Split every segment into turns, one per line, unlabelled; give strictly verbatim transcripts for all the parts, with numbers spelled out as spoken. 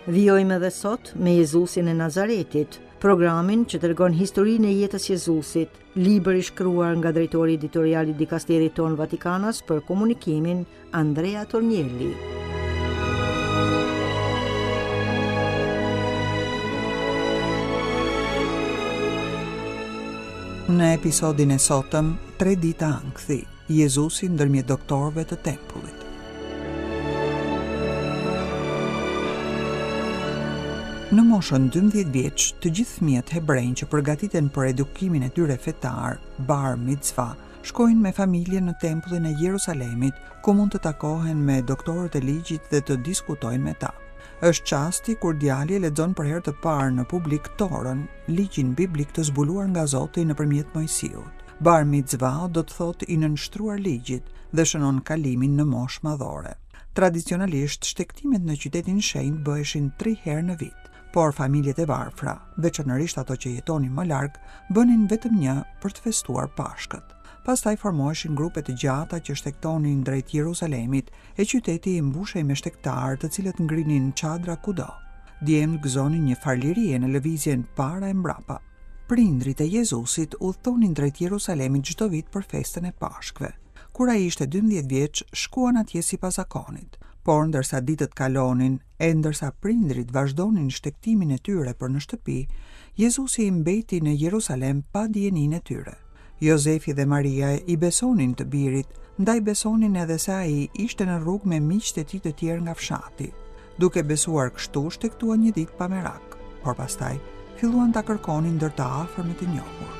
Vijojmë edhe sot me Jezusin e Nazaretit, programin që tregon historinë e jetës Jezusit, libër i shkruar nga drejtori editorial i dikasterit ton Vatikanas për komunikimin Andrea Tornielli.
Në episodin e sotëm, tre dita ankthi, Jezusi ndërmjet doktorëve të tempullit. Në moshën dymbëdhjetë vjeç, të gjithë fëmijët hebrejnë që përgatiten për edukimin e tyre fetar, bar mitzva, shkojnë me familjen në tempullin e Jerusalemit, ku mund të takohen me doktorët e ligjit dhe të diskutojnë me ta. Është çasti kur djali lexon për herë të parë në publik Torën, ligjin biblik të zbuluar nga Zoti nëpërmjet Mojsiut. Bar mitzva do të thotë i nënshtruar ligjit dhe shënon kalimin në moshë madhore. Tradicionalisht, shtektimet në qytetin shenjtë bëheshin tre herë në vit, por familjet e varfra, veçanërisht ato që jetonin më larg, bënin vetëm një për të festuar Pashkët. Pastaj formoheshin grupe të gjata që shtektonin drejt Jerusalemit e qyteti i mbushej me shtektarë të cilët ngrinin çadra kudo. Djemtë gëzonin një farlirie në lëvizjen para e mbrapa. Prindrit e Jezusit udhtonin drejt Jerusalemit çdo vit për festën e Pashkëve. Kur ai ishte dymbëdhjetë vjeç, shkuan atje sipas zakonit. Por ndërsa ditët kalonin e ndërsa prindrit vazhdonin shtektimin e tyre për në shtëpi, Jezusi i mbeti në Jerusalem pa dijenin e tyre. Jozefi dhe Maria i besonin të birit, ndaj besonin edhe se ai ishte në rrugë me miqtë e tij të tjerë nga fshati. Duke besuar kështu, shtektuan një ditë pa merak, por pastaj filluan ta kërkonin ndër të afërmit të njohur.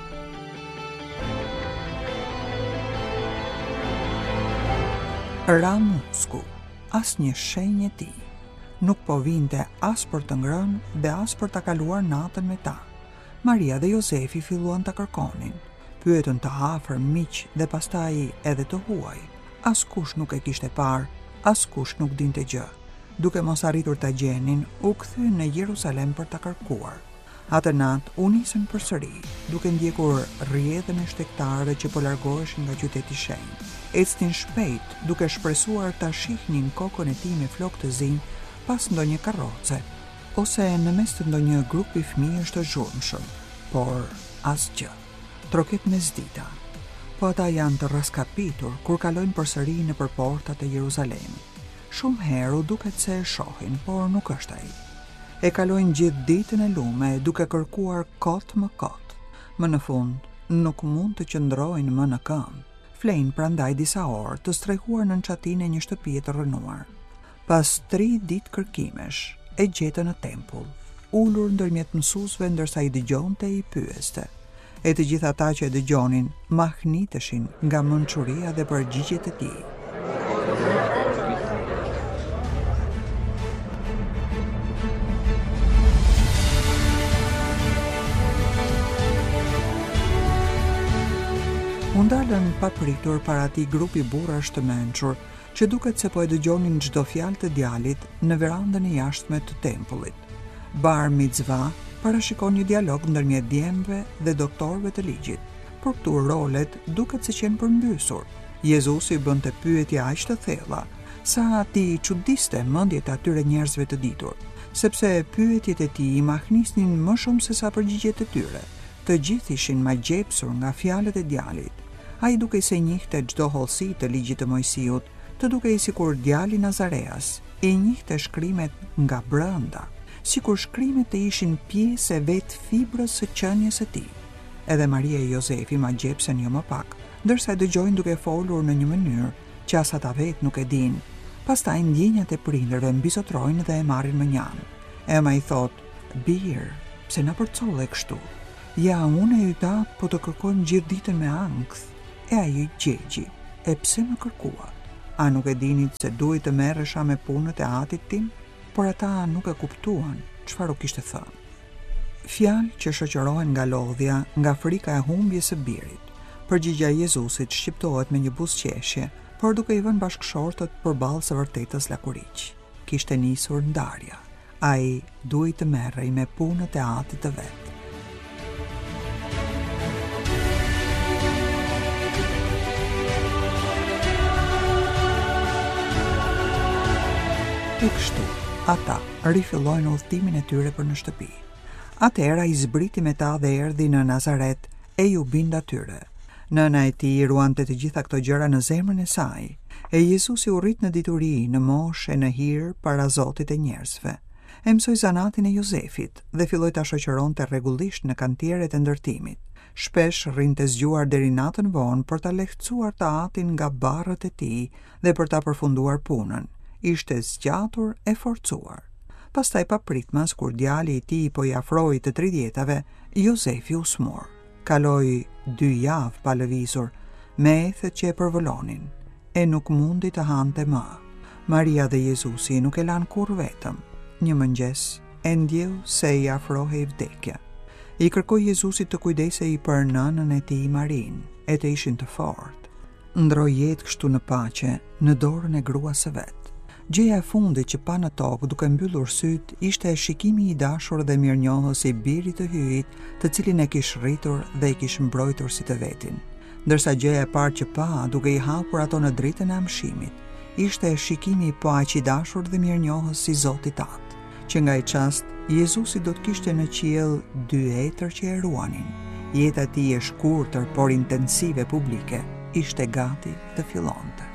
Ra musku, as një shenjë e tij. Nuk po vinte as për të ngrënë dhe as për ta kaluar natën me ta. Maria dhe Jozefi filluan ta kërkonin. Pyetën të afër miq dhe pastaj edhe të huaj. Askush nuk e kishte parë, askush nuk dinte gjë. Duke mos arritur ta gjenin, u kthyen në Jerusalem për ta kërkuar. Atë natë u nisën përsëri, duke ndjekur rrjedhën e shtektarëve që po largoheshin nga qyteti i shenjtë. Ecnin shpejt, duke shpresuar ta shihnin kokën e tij me flokë të zi pas ndonjë karroce, ose në mes të ndonjë grupi fëmijësh të zhurmshëm, por asgjë. Troket mesdita. Po ata janë të raskapitur kur kalojnë përsëri nëpër portat e Jeruzalemit. Shumë herë u duket se e shohin, por nuk është ai. E kalojnë gjithë ditën e lume duke kërkuar kot më kot. Më në fund, nuk mund të qëndrojnë më në këmbë. Flejnë prandaj disa orë të strehuar në çatinë e një shtëpie të rënuar. Pas tri ditë kërkimesh, e gjetën në tempull, ulur ndërmjet mësuesve ndërsa i dëgjonte e i pyeste. E të gjithë ata që e dëgjonin mahniteshin nga mençuria dhe përgjigjet e tij. U ndalën papritur para atij grupi burrash të mençur, që duket se po e dëgjonin çdo fjalë të djalit në verandën e jashtme të tempullit. Bar mitzva parashikon një dialog ndërmjet djemve dhe doktorëve të ligjit. Por këtu rolet duket se qenë përmbysur. Jezusi bënte pyetje aq të thella, sa ti çuditste mendjet e atyre njerëzve të ditur, sepse pyetjet e tij i mahnisnin më shumë se sa përgjigjet e tyre. Të gjithë ishin magjepsur nga fjalët e djalit. Ai dukej se njihte çdo hollësi të ligjit të Mojsiut, të dukej sikur djali Nazareas e njihte shkrimet nga brenda, sikur shkrimet të ishin pjesë e vetë fibrës së qenies së tij. Edhe Maria e Jozefi magjepsen jo më pak, ndërsa e dëgjojnë duke folur në një mënyrë që as ata vetë nuk e dinë. Pastaj ndjenjat e prindërve mbizotrojnë dhe e marrin më njanë. Ema i thot: "Bir, pse na përcolle kështu? Ja, unë e yta po të kërkojmë gjithë ditën me ankth." E ai gjegji: "E pse më kërkua? A nuk e dinit se duhet të merresha me punët e atit tim?" Por ata nuk e kuptuan çfarë u kishte thënë. Fjalë që shoqërohen nga lodhja, nga frika e humbjes së birit. Përgjigja e Jezusit shqiptohet me një buzëqeshje, por duke i vënë bashkëshortët përballë së vërtetës lakuriq. Kishte nisur ndarja. Ai duhej të merrej me punët e atit të vet. E kështu, ata rifillojnë udhëtimin e tyre për në shtëpi. Atëherë ai zbriti me ta dhe erdhi në Nazaret e ju bind atyre. Nëna e tij ruante të gjitha këto gjëra në zemrën e saj, e Jezusi u rrit në dituri, në moshë e në hir para Zotit e njerëzve. E mësoi zanatin e Jozefit dhe filloi ta shoqëronte rregullisht në kantieret e ndërtimit. Shpesh rrinte zgjuar deri natën vonë për ta lehtësuar të atin nga barrët e tij dhe për ta përfunduar punën. Ishte zgjatur e forcuar. Pastaj papritmas kur djali i tij po i afroi të tridhjetave, Jozefi u smur. Kaloi dy javë pa lëvizur, me ethet që e përvolonin, e nuk mundi të hante më. Maria dhe Jezusi nuk e lanë kur vetëm. Një mëngjes, e ndjeu se i afrohej vdekja. I kërkoi Jezusit të kujdesej për nënën e tij Marin, e të ishin të fortë. Ndroi jetë kështu në paqe, në dorën e gruas së vet. Gjëja e fundit që pa në tokë duke mbyllur syt ishte e shikimi i dashur dhe mirënjohës i birit të hyjit, të cilin e kish rritur dhe i kish mbrojtur si të vetin. Ndërsa gjëja e parë që pa, duke i hapur ato në dritën e amshimit, ishte e shikimi i paq i dashur dhe mirënjohës si Zoti Tat, që nga i çast Jezusi do të kishte në qiell dy etër që e ruanin. Jeta e tij e shkurtër por intensive publike ishte gati të fillonte.